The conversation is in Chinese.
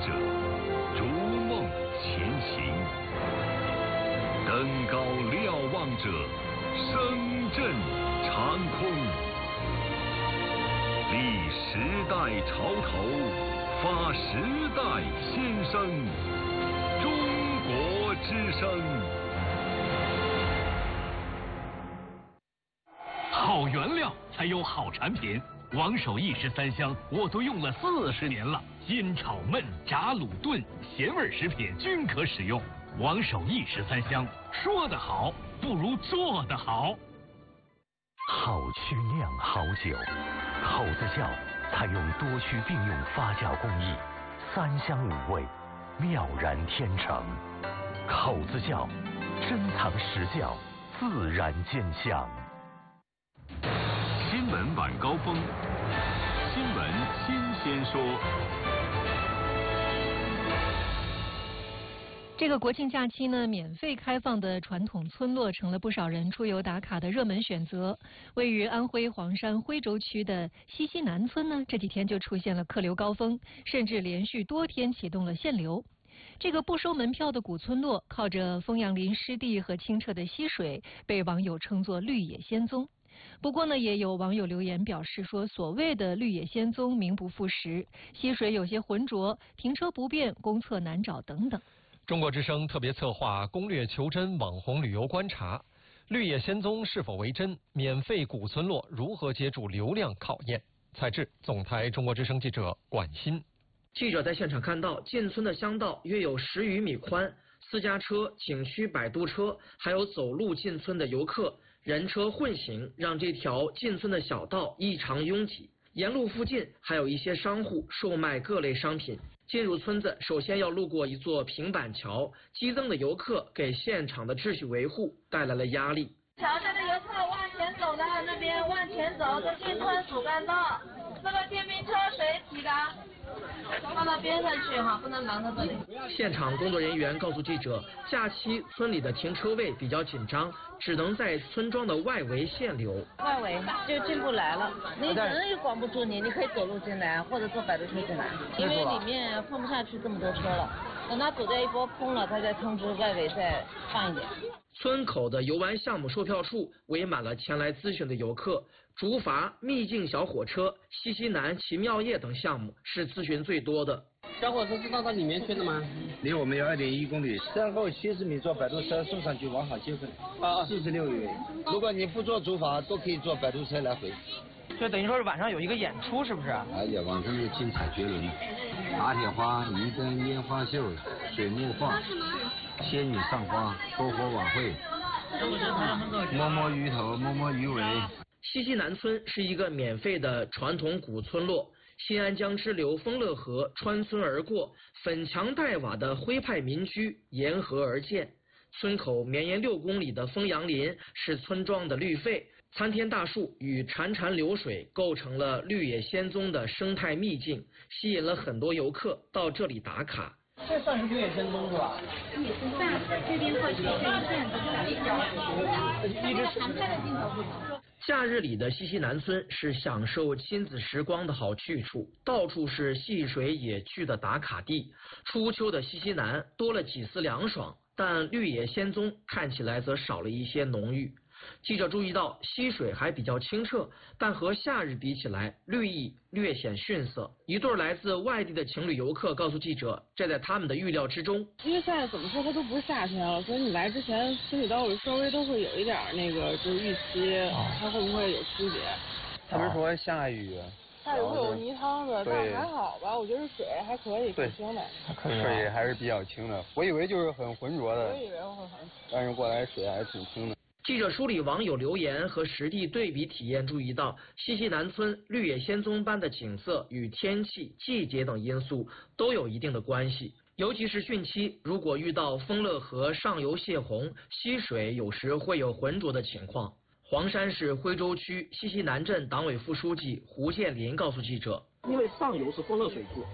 者，逐梦前行；登高瞭望者，声震长空。立时代潮头，发时代先声。中国之声。好原料才有好产品。王守义13香我都用了40年了，煎炒焖炸卤炖咸味食品均可使用。王守义13香，说得好不如做得好。好曲酿好酒，口子窖采用多区并用发酵工艺，3香5味，妙然天成。口子窖珍藏实窖，自然见香。新闻晚高峰，新闻新鲜说。 这个国庆假期呢，免费开放的传统村落成了不少人出游打卡的热门选择。位于安徽黄山徽州区的西溪南村呢，这几天就出现了客流高峰，甚至连续多天启动了限流。这个不收门票的古村落，靠着枫杨林湿地和清澈的溪水，被网友称作绿野仙踪。不过呢，也有网友留言表示说，所谓的绿野仙踪名不副实，溪水有些浑浊，停车不便，公厕难找等等。 中国之声特别策划攻略求真网红旅游观察，绿野仙踪是否为真？免费古村落如何接住流量考验？采制总台中国之声记者管欣。 记者在现场看到，进村的乡道约有10余米宽，私家车、景区摆渡车，还有走路进村的游客，人车混行，让这条进村的小道异常拥挤。沿路附近还有一些商户售卖各类商品。进入村子，首先要路过一座平板桥，激增的游客给现场的秩序维护带来了压力。 桥下的游客往前走的，那边往前走，这进村主干道，那个电瓶车谁骑的？放到边上去哈，不能拦到这里。 现场工作人员告诉记者，假期村里的停车位比较紧张，只能在村庄的外围限流。 外围就进不来了，你人也管不住你，你可以走路进来，或者坐摆渡车进来，因为里面放不下去这么多车了。等他走掉一波空了，他再通知外围再放一点。 村口的游玩项目售票处围满了前来咨询的游客，竹筏、秘境小火车、西溪南奇妙夜等项目是咨询最多的。 小火车是到里面去的吗？ 离我们有2.1公里，身后70米坐摆渡车送上去，往好接回来。46元。如果你不坐竹筏，都可以坐摆渡车来回。 就等于说是晚上有一个演出，是不是？ 哎呀，晚上就精彩绝伦，打铁花、鱼灯、烟花秀、水墨画、仙女上花、篝火晚会、摸摸鱼头、摸摸鱼尾。 西溪南村是一个免费的传统古村落，新安江支流丰乐河穿村而过，粉墙黛瓦的徽派民居沿河而建。村口绵延6公里的枫杨林是村庄的绿肺，参天大树与潺潺流水构成了绿野仙踪的生态秘境，吸引了很多游客到这里打卡。 这算是绿野仙踪是吧？ 这边会是一线的，一直长拍的镜头不同。 假日里的西溪南村是享受亲子时光的好去处，到处是戏水野趣的打卡地。初秋的西溪南多了几丝凉爽，但绿野仙踪看起来则少了一些浓郁。记者注意到，溪水还比较清澈，但和夏日比起来，绿意略显逊色。一对来自外地的情侣游客告诉记者，这在他们的预料之中。 因为现在怎么说，它都不是夏天了，所以你来之前心里稍微都会有一点那个就是预期，它会不会有区别？ 他们说下雨。 下雨会有泥汤子，但还好吧，我觉得水还可以，挺清的。 水还是比较清的，我以为就是很浑浊的。 我以为会很。 但是过来水还是挺清的。 记者梳理网友留言和实地对比体验，注意到西溪南村绿野仙踪般的景色与天气、季节等因素都有一定的关系。尤其是汛期，如果遇到丰乐河上游泄洪，溪水有时会有浑浊的情况。黄山市徽州区西溪南镇党委副书记胡建林告诉记者， 因为上游是丰乐水库，